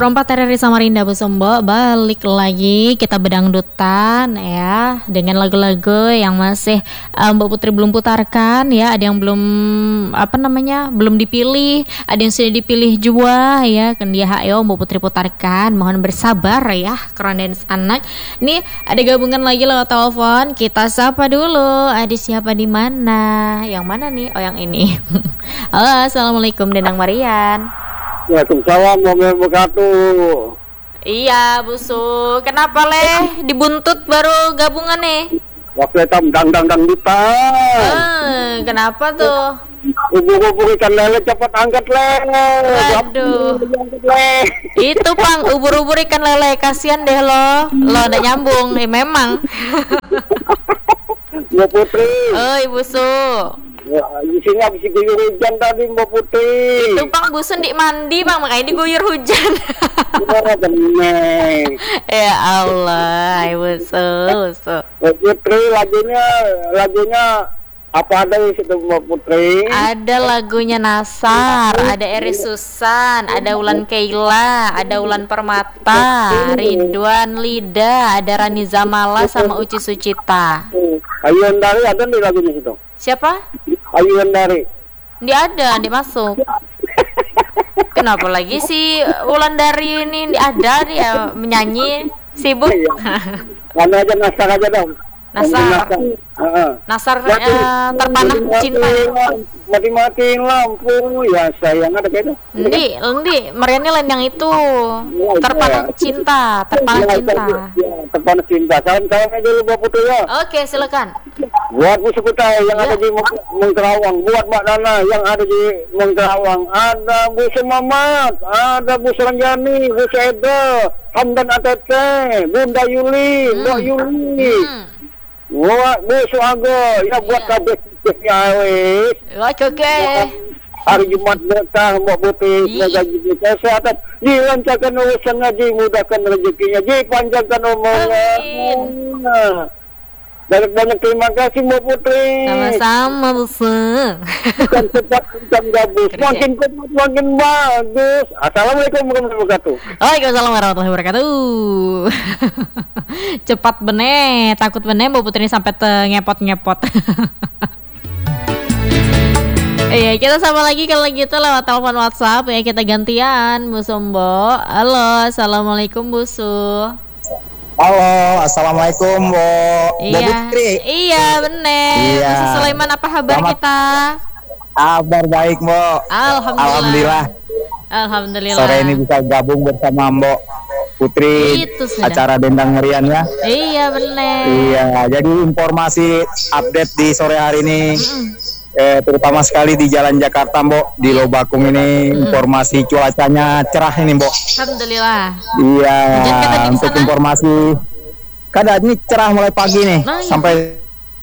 Perempat RRI Samarinda Bu Sombo, balik lagi kita bedangdutan ya dengan lagu-lagu yang masih Mbak Putri belum putarkan ya. Ada yang belum belum dipilih, ada yang sudah dipilih juga ya. Kan dia hayo Mbak Putri putarkan, mohon bersabar ya Keren anak. Nih ada gabungan lagi lewat telepon, kita sapa dulu. Ada siapa di mana? Yang mana nih? Oh yang ini. Halo, assalamualaikum Denang Marian. Waalaikumsalam warahmatullahi wabarakatuh. Iya, Busu. Kenapa leh? Dibuntut baru gabungan nih. Waktu itu dang duta. Kenapa tuh? Ubur-ubur ikan lele cepat angkat lele. Aduh. Itu Pang, ubur-ubur ikan lele. Kasihan deh lo. Lo udah nyambung. Memang. Mbak Putri. Oh, Ibu Su. Ya, di sini habis diguyur hujan tadi Mbak Putri. Itu Pang Busun di mandi Bang, makanya diguyur hujan. Gimana bener? Ya Allah, Ibu Su. Mbak Putri lagunya apa ada di situ Mbak Putri? Ada lagunya Nasar, ada Eri Susan, ada Ulan Keila, ada Ulan Permata, Ridwan Lida, ada Rani Zamala sama Uci Sucita. Ayu Andari ada di lagunya situ. Siapa? Ayu Andari. Dia ada, dia masuk. Kenapa lagi si Wulandari ini ada dia menyanyi sibuk? Mana aja Nasar aja dong. Nasar terpanah cinta. Mati-matiin lampu ya sayang ada kayak itu. Endi, Mariani lain yang itu. Terpanah cinta. Terpanah cinta. Salam aja dulu Mbak Putri ya. Oke, silakan. Buat Bu Sukutai yang ada di Mengkerawang, buat Mbak Nana yang ada di Mengkerawang, ada Bu Semamat, ada Bu Seranjani, Bu Seda, Hamdan Atete, Bunda Yuli, Mbak Yuli. Buat Bu Suago, ya buat kabeh awis. Oke. Hari Jumat berkah Mbak Putri, semoga kita kesehatan, dilancarkan urusan ngaji, mudahkan rezekinya, dipanjangkan umurnya. Banyak terima kasih Mbak Putri. Sama-sama Busu. Bukan cepat, bukan gabus. Makin cepat, makin bagus. Assalamualaikum warahmatullahi wabarakatuh. Waalaikumsalam warahmatullahi wabarakatuh. Cepat bener, takut bener Mbak Putri sampai ngepot-ngepot. Iya, kita sama lagi kalau gitu lewat telepon WhatsApp ya, kita gantian Bu Sombo. Halo, assalamualaikum Busu. Halo, assalamualaikum Bu Putri. Iya bener. Iya. Bu Sulaiman, apa kabar kita? Kabar baik Bu. Alhamdulillah. Sore ini bisa gabung bersama Mbak Putri acara Dendang Merian ya. Iya bener. Iya, jadi informasi update di sore hari ini. Terutama sekali di Jalan Jakarta Mbok, di Lobakung ini informasi cuacanya cerah ini Mbok. Alhamdulillah. Iya, untuk informasi keadaan ini cerah mulai pagi nih sampai.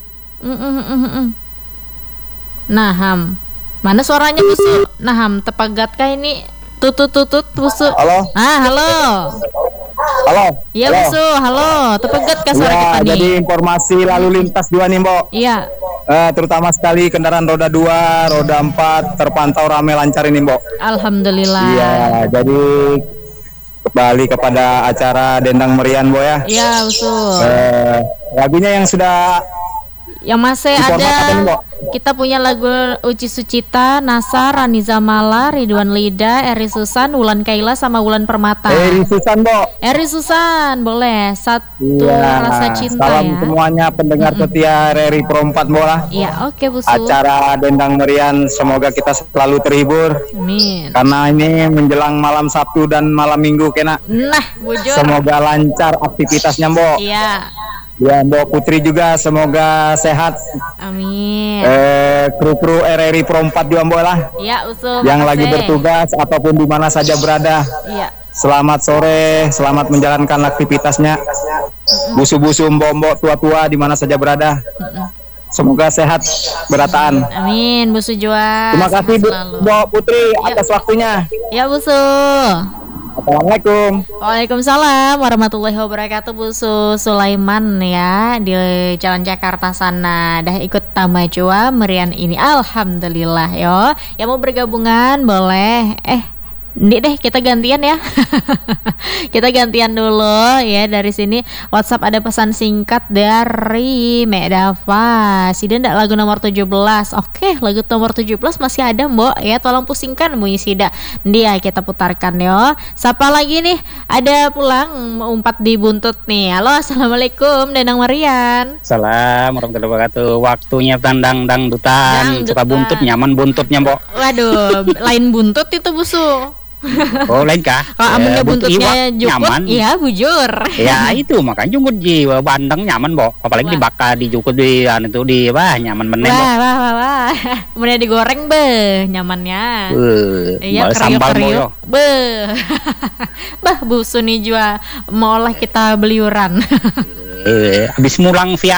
Naham, mana suaranya Busu? Naham, tepagatkah ini? Tutut Busu. Halo. Halo. Halo. Iya Busu, halo. Tepegatkah suara kita nih? Jadi informasi lalu lintas juga nih Mbok. Iya. Terutama sekali kendaraan roda 2, roda 4 terpantau ramai lancar ini Mbok. Alhamdulillah. Iya, jadi kembali kepada acara Dendang Merian Mbok ya. Iya betul. Lagunya yang sudah yang masih ada, kita punya lagu Uci Sucita, Nasar, Rani Zamala, Ridwan Lida, Eri Susan, Wulan Kaila sama Wulan Permata. Eri Susan Mbok. Eri Susan, boleh satu rasa cinta. Salam semuanya pendengar setia RRI Pro 4 Mbok lah. Iya, oke Busu. Acara Dendang Merian semoga kita selalu terhibur. Amin. Karena ini menjelang malam Sabtu dan malam Minggu kena. Nah, bujur. Semoga lancar aktivitasnya Mbok. Iya. Ya Mbak Putri juga semoga sehat. Amin. Kru RRI Pro 4 juga Mbak lah. Iya usul. Yang lagi bertugas ataupun di mana saja berada. Iya. Selamat sore, selamat menjalankan aktivitasnya. Busu-busu mbok-mbok tua-tua di mana saja berada. Semoga sehat berataan. Amin, Busu Jua. Terima kasih Mbak Putri atas waktunya. Ya Busu. Assalamualaikum. Waalaikumsalam warahmatullahi wabarakatuh. Busu Sulaiman ya di Jalan Jakarta sana. Dah ikut Tamajua Merian ini. Alhamdulillah yo. Yang mau bergabungan boleh. Nih deh kita gantian ya. Kita gantian dulu ya. Dari sini WhatsApp ada pesan singkat dari Mek Dava. Sida ndak lagu nomor 17. Oke, lagu nomor 17 masih ada Mbok ya. Tolong pusingkan bunyi Sida. Dia kita putarkan yo. Siapa lagi nih? Ada pulang umpat di buntut nih. Halo, assalamualaikum Danang Marian. Salam warahmatullahi wabarakatuh. Waktunya tandang dangdutan. Dangdutan. Suka buntut, nyaman buntutnya, Mbok. Waduh, lain buntut itu busu. Oh, lain kah? Kalau amunnya buntutnya jukut, nyaman. iya bujur. Ya itu makanya jukut jiwa bandeng nyaman, Mbok. Apalagi Wah. dibakar, dijukut di itu di nyaman bener, Mbok. Wah. Kemudian digoreng nyamannya. Iya, Sambal kriuk-kriuk. boyo. Bah, busu nih jua mau lah kita beliuran. Habis mulang via